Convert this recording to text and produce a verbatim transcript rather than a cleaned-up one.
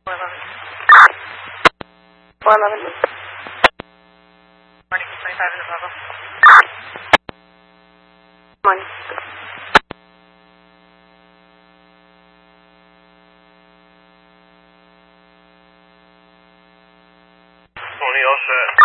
four eleven. four eleven. Morning, twenty-five is Bravo. Morning. Tony, all set.